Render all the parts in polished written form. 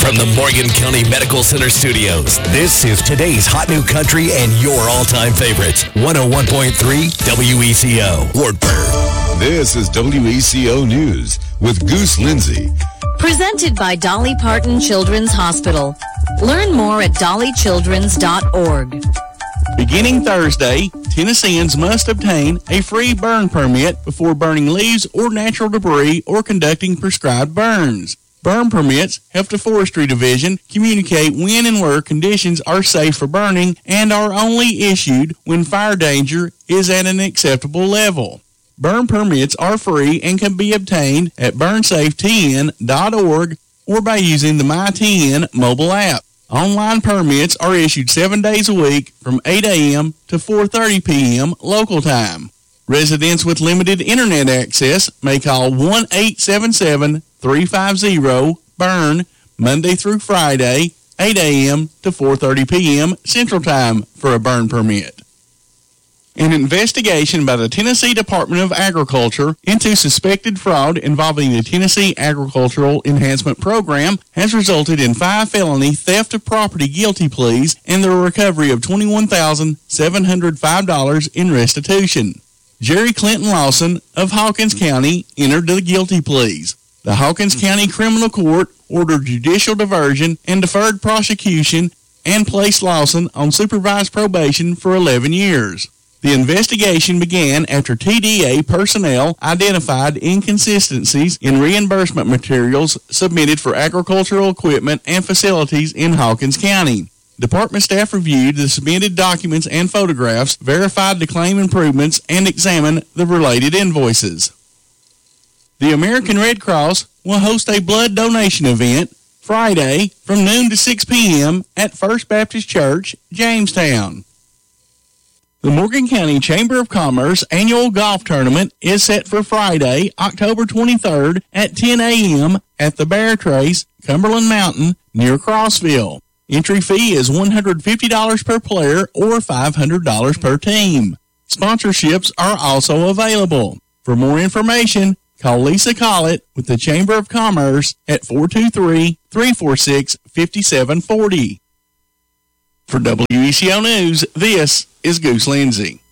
From the Morgan County Medical Center studios, this is today's hot new country and your all-time favorites. 101.3 WECO, Wartburg. This is WECO News with Goose Lindsay. Presented by Dolly Parton Children's Hospital. Learn more at dollychildrens.org. Beginning Thursday, Tennesseans must obtain a free burn permit before burning leaves or natural debris or conducting prescribed burns. Burn permits help the Forestry Division communicate when and where conditions are safe for burning and are only issued when fire danger is at an acceptable level. Burn permits are free and can be obtained at burnsafetn.org or by using the MyTN mobile app. Online permits are issued 7 days a week from 8 a.m. to 4:30 p.m. local time. Residents with limited internet access may call 1-877-350-BURN Monday through Friday, 8 a.m. to 4:30 p.m. Central Time for a burn permit. An investigation by the Tennessee Department of Agriculture into suspected fraud involving the Tennessee Agricultural Enhancement Program has resulted in 5 felony theft of property guilty pleas and the recovery of $21,705 in restitution. Jerry Clinton Lawson of Hawkins County entered the guilty pleas. The Hawkins County Criminal Court ordered judicial diversion and deferred prosecution and placed Lawson on supervised probation for 11 years. The investigation began after TDA personnel identified inconsistencies in reimbursement materials submitted for agricultural equipment and facilities in Hawkins County. Department staff reviewed the submitted documents and photographs, verified the claim improvements, and examined the related invoices. The American Red Cross will host a blood donation event Friday from noon to 6 p.m. at First Baptist Church, Jamestown. The Morgan County Chamber of Commerce annual golf tournament is set for Friday, October 23rd at 10 a.m. at the Bear Trace, Cumberland Mountain, near Crossville. Entry fee is $150 per player or $500 per team. Sponsorships are also available. For more information, call Lisa Collett with the Chamber of Commerce at 423-346-5740. For WECO News, this is Goose Lindsay.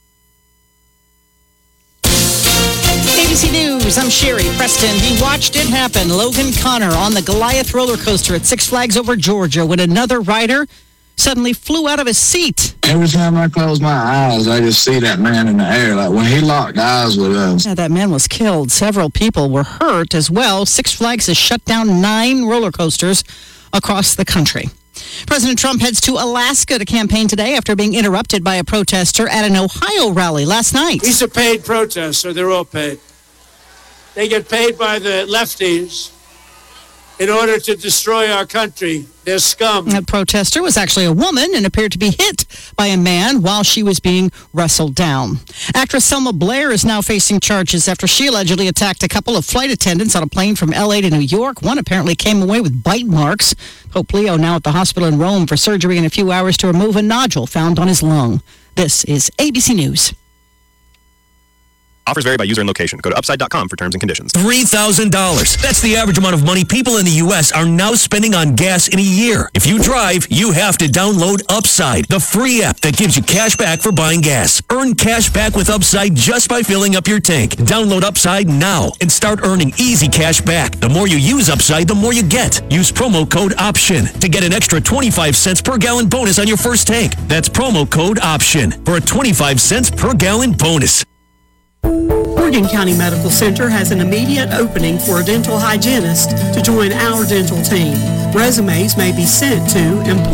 ABC News, I'm Sherry Preston. He watched it happen. Logan Connor on the Goliath roller coaster at Six Flags Over Georgia when another rider suddenly flew out of his seat. Every time I close my eyes, I just see that man in the air. Like when he locked eyes with us. Yeah, that man was killed. Several people were hurt as well. Six Flags has shut down 9 roller coasters across the country. President Trump heads to Alaska to campaign today after being interrupted by a protester at an Ohio rally last night. These are paid protests, so they're all paid. They get paid by the lefties in order to destroy our country. They're scum. That protester was actually a woman and appeared to be hit by a man while she was being wrestled down. Actress Selma Blair is now facing charges after she allegedly attacked a couple of flight attendants on a plane from L.A. to New York. One apparently came away with bite marks. Pope Leo now at the hospital in Rome for surgery in a few hours to remove a nodule found on his lung. This is ABC News. Offers vary by user and location. Go to upside.com for terms and conditions. $3,000. That's the average amount of money people in the U.S. are now spending on gas in a year. If you drive, you have to download Upside, the free app that gives you cash back for buying gas. Earn cash back with Upside just by filling up your tank. Download Upside now and start earning easy cash back. The more you use Upside, the more you get. Use promo code OPTION to get an extra 25 cents per gallon bonus on your first tank. That's promo code OPTION for a 25 cents per gallon bonus. Morgan County Medical Center has an immediate opening for a dental hygienist to join our dental team. Resumes may be sent to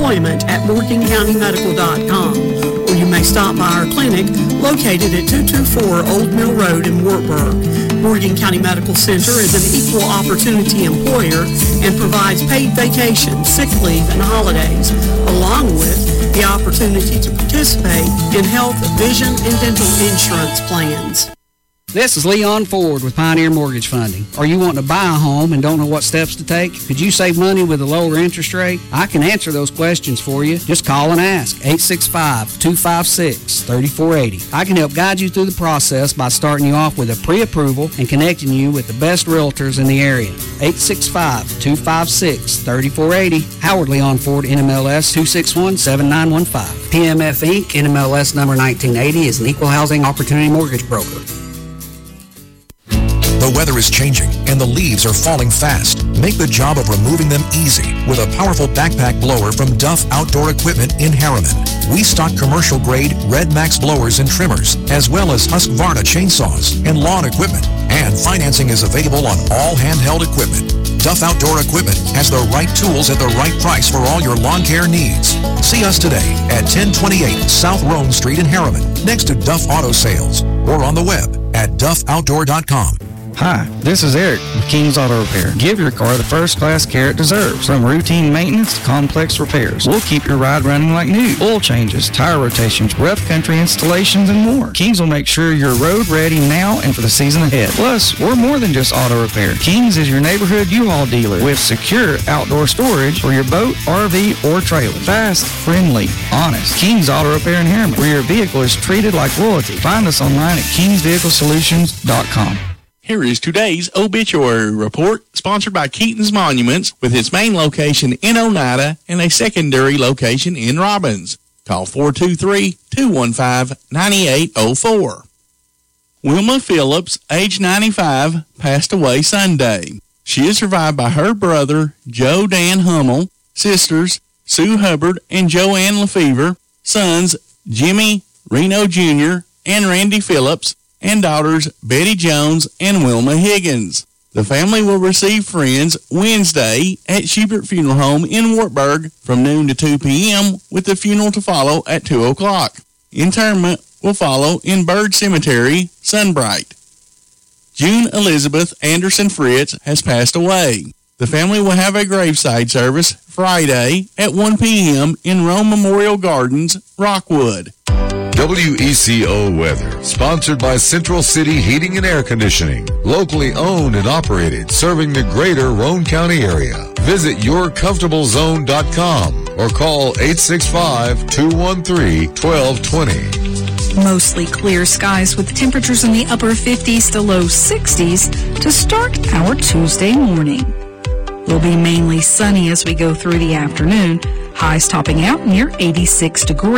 employment@morgancountymedical.com, or you may stop by our clinic located at 224 Old Mill Road in Wartburg. Morgan County Medical Center is an equal opportunity employer and provides paid vacation, sick leave, and holidays, along with the opportunity to participate in health, vision, and dental insurance plans. This is Leon Ford with Pioneer Mortgage Funding. Are you wanting to buy a home and don't know what steps to take? Could you save money with a lower interest rate? I can answer those questions for you. Just call and ask. 865-256-3480. I can help guide you through the process by starting you off with a pre-approval and connecting you with the best realtors in the area. 865-256-3480. Howard Leon Ford, NMLS 261-7915. PMF Inc., NMLS number 1980, is an equal housing opportunity mortgage broker. The weather is changing and the leaves are falling fast. Make the job of removing them easy with a powerful backpack blower from Duff Outdoor Equipment in Harriman. We stock commercial-grade Red Max blowers and trimmers, as well as Husqvarna chainsaws and lawn equipment. And financing is available on all handheld equipment. Duff Outdoor Equipment has the right tools at the right price for all your lawn care needs. See us today at 1028 South Rome Street in Harriman, next to Duff Auto Sales, or on the web at duffoutdoor.com. Hi, this is Eric with King's Auto Repair. Give your car the first-class care it deserves. From routine maintenance to complex repairs, we'll keep your ride running like new. Oil changes, tire rotations, rough country installations, and more. King's will make sure you're road ready now and for the season ahead. Plus, we're more than just auto repair. King's is your neighborhood U-Haul dealer with secure outdoor storage for your boat, RV, or trailer. Fast, friendly, honest. King's Auto Repair in Harriman, where your vehicle is treated like royalty. Find us online at kingsvehiclesolutions.com. Here is today's obituary report, sponsored by Keaton's Monuments, with its main location in Oneida and a secondary location in Robbins. Call 423-215-9804. Wilma Phillips, age 95, passed away Sunday. She is survived by her brother, Joe Dan Hummel, sisters, Sue Hubbard and Joanne Lefevre, sons, Jimmy, Reno Jr., and Randy Phillips, and daughters Betty Jones and Wilma Higgins. The family will receive friends Wednesday at Schubert Funeral Home in Wartburg from noon to 2 p.m. with the funeral to follow at 2 o'clock. Interment will follow in Bird Cemetery, Sunbright. June Elizabeth Anderson Fritz has passed away. The family will have a graveside service Friday at 1 p.m. in Rome Memorial Gardens, Rockwood. WECO weather, sponsored by Central City Heating and Air Conditioning, locally owned and operated, serving the greater Roane County area. Visit yourcomfortablezone.com or call 865-213-1220. Mostly clear skies with temperatures in the upper 50s to low 60s to start our Tuesday morning. Will be mainly sunny as we go through the afternoon, highs topping out near 86 degrees.